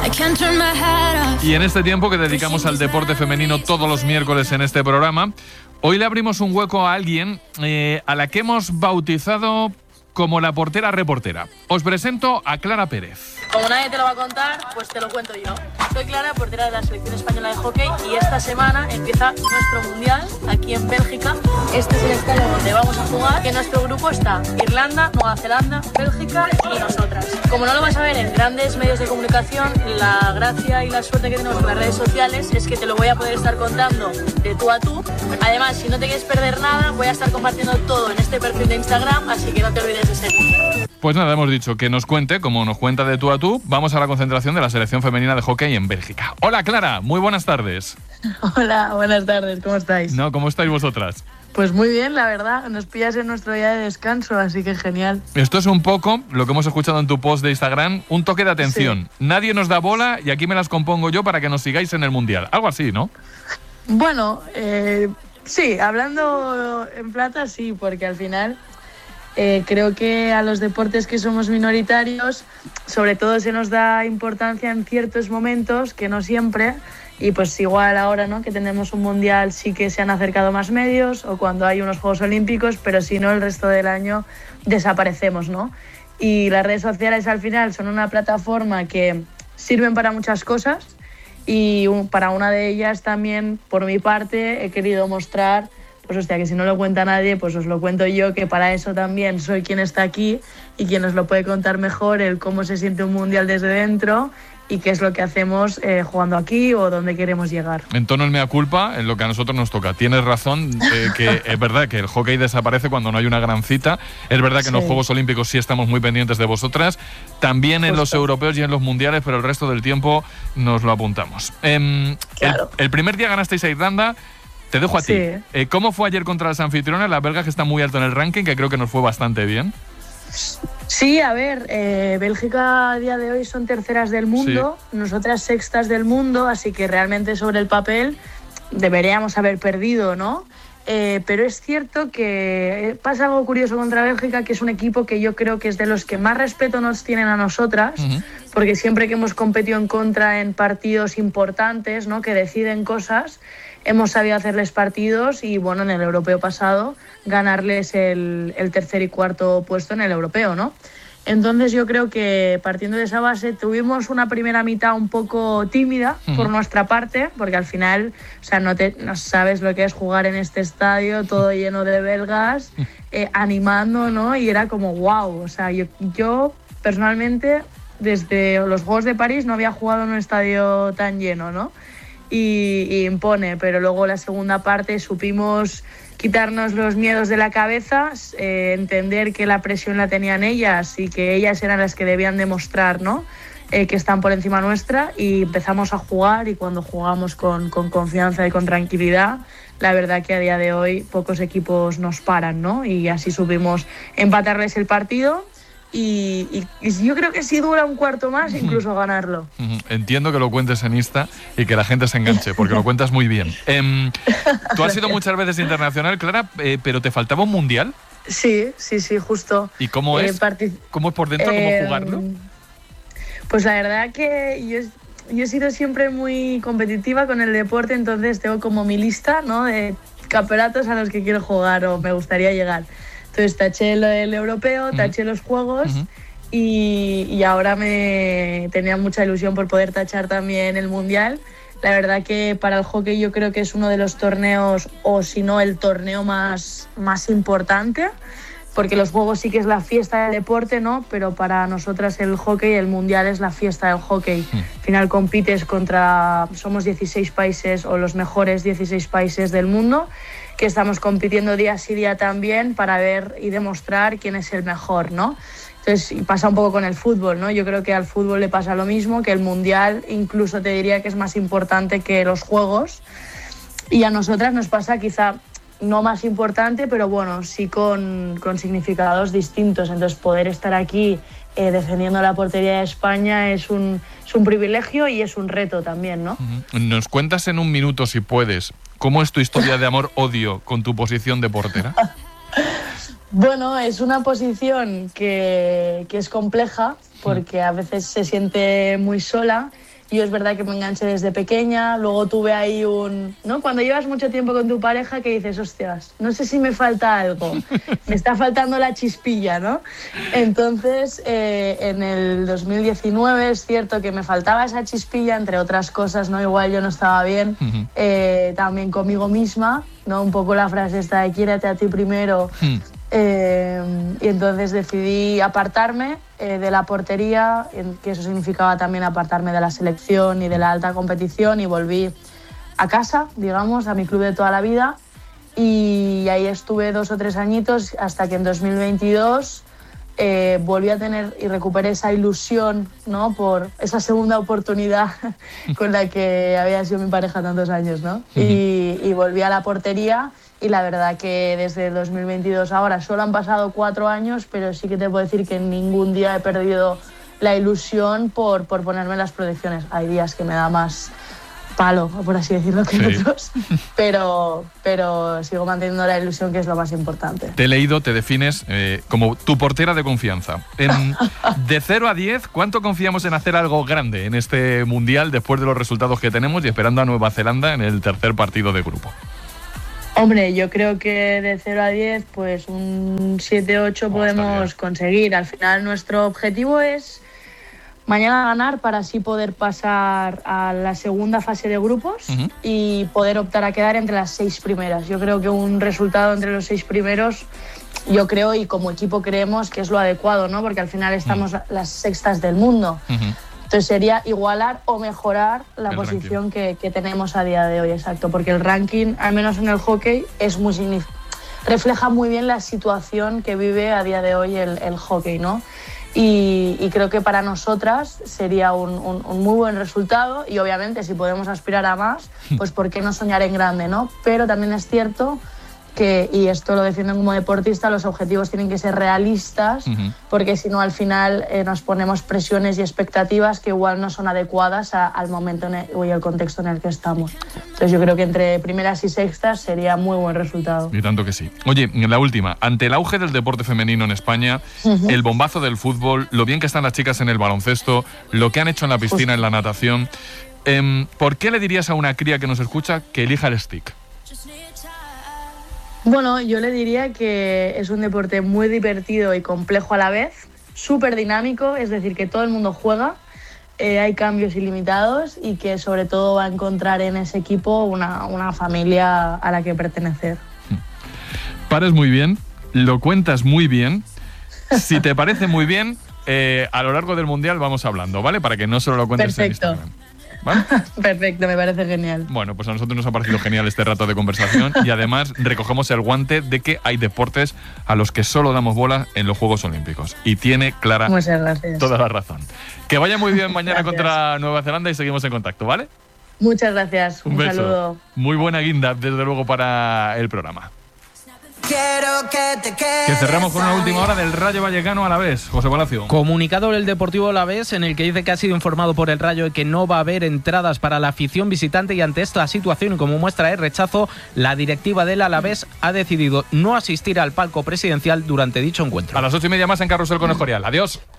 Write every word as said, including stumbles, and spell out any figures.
Y en este tiempo que dedicamos al deporte femenino todos los miércoles en este programa, hoy le abrimos un hueco a alguien eh, a la que hemos bautizado como la portera reportera. Os presento a Clara Pérez. Como nadie te lo va a contar, pues te lo cuento yo. Soy Clara, portera de la selección española de hockey, y esta semana empieza nuestro mundial aquí en Bélgica. Este es el estadio donde vamos a jugar. En nuestro grupo está Irlanda, Nueva Zelanda, Bélgica y nosotras. Como no lo vais a ver en grandes medios de comunicación, la gracia y la suerte que tenemos en las redes sociales es que te lo voy a poder estar contando de tú a tú. Además, si no te quieres perder nada, voy a estar compartiendo todo en este perfil de Instagram, así que no te olvides de seguir. Pues nada, hemos dicho que nos cuente, como nos cuenta de tú a tú, vamos a la concentración de la selección femenina de hockey en Bélgica. Hola Clara, muy buenas tardes. Hola, buenas tardes, ¿cómo estáis? No, ¿cómo estáis vosotras? Pues muy bien, la verdad, nos pillas en nuestro día de descanso, así que genial. Esto es un poco lo que hemos escuchado en tu post de Instagram, un toque de atención. Sí. Nadie nos da bola y aquí me las compongo yo para que nos sigáis en el Mundial. Algo así, ¿no? Bueno, eh, sí, hablando en plata sí, porque al final... Eh, creo que a los deportes que somos minoritarios, sobre todo se nos da importancia en ciertos momentos, que no siempre, y pues igual ahora, ¿no?, que tenemos un mundial sí que se han acercado más medios, o cuando hay unos Juegos Olímpicos, pero si no el resto del año desaparecemos, ¿no? Y las redes sociales al final son una plataforma que sirven para muchas cosas, y para una de ellas también, por mi parte, he querido mostrar... Pues hostia, que si no lo cuenta nadie, pues os lo cuento yo, que para eso también soy quien está aquí y quien os lo puede contar mejor, el cómo se siente un mundial desde dentro y qué es lo que hacemos eh, jugando aquí o dónde queremos llegar. En tono el mea culpa, en lo que a nosotros nos toca. Tienes razón, eh, que es verdad que el hockey desaparece cuando no hay una gran cita. Es verdad que sí. En los Juegos Olímpicos sí estamos muy pendientes de vosotras. También en Justo. Los europeos y en los mundiales, pero el resto del tiempo nos lo apuntamos. Eh, claro. el, el primer día ganasteis a Irlanda. Te dejo a sí. ti. Eh, ¿Cómo fue ayer contra las anfitrionas? Las belgas que están muy alto en el ranking, que creo que nos fue bastante bien. Sí, a ver, eh, Bélgica a día de hoy son terceras del mundo, sí. Nosotras sextas del mundo, así que realmente sobre el papel deberíamos haber perdido, ¿no? Eh, pero es cierto que pasa algo curioso contra Bélgica, que es un equipo que yo creo que es de los que más respeto nos tienen a nosotras, uh-huh. porque siempre que hemos competido en contra en partidos importantes, ¿no?, que deciden cosas, hemos sabido hacerles partidos y, bueno, en el europeo pasado ganarles el, el tercer y cuarto puesto en el europeo, ¿no? Entonces yo creo que partiendo de esa base tuvimos una primera mitad un poco tímida uh-huh. por nuestra parte, porque al final, o sea, no, te, no sabes lo que es jugar en este estadio todo lleno de belgas, eh, animando, ¿no? Y era como wow, o sea, yo, yo personalmente desde los Juegos de París no había jugado en un estadio tan lleno, ¿no? Y, y impone, pero luego la segunda parte supimos quitarnos los miedos de la cabeza, eh, entender que la presión la tenían ellas y que ellas eran las que debían demostrar, ¿no?, eh, que están por encima nuestra, y empezamos a jugar, y cuando jugamos con, con confianza y con tranquilidad, la verdad que a día de hoy pocos equipos nos paran, ¿no? Y así supimos empatarles el partido. Y, y, y yo creo que si dura un cuarto más, incluso ganarlo. Entiendo que lo cuentes en Insta y que la gente se enganche, porque lo cuentas muy bien. Eh, tú has sido muchas veces internacional, Clara, eh, pero ¿te faltaba un mundial? Sí, sí, sí, justo. ¿Y cómo es? Eh, partic- ¿Cómo es por dentro? ¿Cómo eh, jugarlo? Pues la verdad que yo, yo he sido siempre muy competitiva con el deporte, entonces tengo como mi lista, ¿no?, de campeonatos a los que quiero jugar o me gustaría llegar. Entonces taché el europeo, taché uh-huh. los juegos uh-huh. y, y ahora me tenía mucha ilusión por poder tachar también el mundial. La verdad que para el hockey yo creo que es uno de los torneos, o si no el torneo más, más importante, porque los juegos sí que es la fiesta del deporte, ¿no? Pero para nosotras el hockey, el mundial es la fiesta del hockey. Uh-huh. Al final compites contra, somos dieciséis países o los mejores dieciséis países del mundo, que estamos compitiendo día sí día también para ver y demostrar quién es el mejor, ¿no? Entonces pasa un poco con el fútbol, ¿no? Yo creo que al fútbol le pasa lo mismo, que el mundial incluso te diría que es más importante que los juegos, y a nosotras nos pasa quizá no más importante, pero bueno, sí con, con significados distintos. Entonces poder estar aquí eh, defendiendo la portería de España es un, es un privilegio y es un reto también, ¿no? ¿Nos cuentas en un minuto, si puedes, cómo es tu historia de amor-odio con tu posición de portera? Bueno, es una posición que, que es compleja porque a veces se siente muy sola Yo es verdad que me enganché desde pequeña, luego tuve ahí un... ¿no? Cuando llevas mucho tiempo con tu pareja que dices, hostias, no sé si me falta algo, me está faltando la chispilla, ¿no? Entonces, eh, en el dos mil diecinueve es cierto que me faltaba esa chispilla, entre otras cosas, ¿no? Igual yo no estaba bien, uh-huh. eh, también conmigo misma, ¿no? Un poco la frase esta de quiérete a ti primero. Uh-huh. Eh, y entonces decidí apartarme eh, de la portería, que eso significaba también apartarme de la selección y de la alta competición, y volví a casa, digamos, a mi club de toda la vida, y ahí estuve dos o tres añitos hasta que en dos mil veintidós eh, volví a tener y recuperé esa ilusión, ¿no? Por esa segunda oportunidad con la que había sido mi pareja tantos años, ¿no? Uh-huh. y, y volví a la portería. Y la verdad que desde dos mil veintidós ahora solo han pasado cuatro años, pero sí que te puedo decir que ningún día he perdido la ilusión por, por ponerme las proyecciones. Hay días que me da más palo, por así decirlo, que sí. otros, pero, pero sigo manteniendo la ilusión, que es lo más importante. Te he leído, te defines eh, como tu portera de confianza. En, de cero a diez, ¿cuánto confiamos en hacer algo grande en este Mundial después de los resultados que tenemos y esperando a Nueva Zelanda en el tercer partido de grupo? Hombre, yo creo que de cero a diez, pues un siete ocho oh, podemos conseguir. Al final nuestro objetivo es mañana ganar para así poder pasar a la segunda fase de grupos uh-huh. y poder optar a quedar entre las seis primeras. Yo creo que un resultado entre los seis primeros, yo creo y como equipo creemos que es lo adecuado, ¿no? Porque al final estamos uh-huh. las sextas del mundo. Uh-huh. Entonces sería igualar o mejorar la el posición que, que tenemos a día de hoy, exacto, porque el ranking, al menos en el hockey, es muy significativo. Refleja muy bien la situación que vive a día de hoy el, el hockey, ¿no? Y, y creo que para nosotras sería un, un, un muy buen resultado, y obviamente si podemos aspirar a más, pues por qué no soñar en grande, ¿no? Pero también es cierto que, y esto lo defiendo como deportista, los objetivos tienen que ser realistas, uh-huh. porque si no al final eh, nos ponemos presiones y expectativas que igual no son adecuadas a, al momento en el, y al contexto en el que estamos. Entonces yo creo que entre primeras y sextas sería muy buen resultado. Y tanto que sí. Oye, la última, ante el auge del deporte femenino en España, uh-huh. el bombazo del fútbol, lo bien que están las chicas en el baloncesto, lo que han hecho en la piscina, pues, en la natación, eh, ¿por qué le dirías a una cría que nos escucha que elija el stick? Bueno, yo le diría que es un deporte muy divertido y complejo a la vez, súper dinámico, es decir, que todo el mundo juega, eh, hay cambios ilimitados y que sobre todo va a encontrar en ese equipo una, una familia a la que pertenecer. Pares muy bien, lo cuentas muy bien, si te parece muy bien, eh, a lo largo del Mundial vamos hablando, ¿vale? Para que no solo lo cuentes Perfecto. en Instagram. ¿Vale? Perfecto, me parece genial. Bueno, pues a nosotros nos ha parecido genial este rato de conversación y además recogemos el guante de que hay deportes a los que solo damos bola en los Juegos Olímpicos. Y tiene Clara toda la razón. Que vaya muy bien mañana contra Nueva Zelanda y seguimos en contacto, ¿vale? Muchas gracias, un, un beso. saludo. Muy buena guinda, desde luego, para el programa. Quiero que te quedes. Que cerramos con una última hora del Rayo Vallecano Alavés. José Palacio. Comunicado del Deportivo Alavés en el que dice que ha sido informado por el Rayo de que no va a haber entradas para la afición visitante, y ante esta situación y como muestra de rechazo, la directiva del Alavés ha decidido no asistir al palco presidencial durante dicho encuentro. A las ocho y media más en Carrusel con Escorial. Adiós.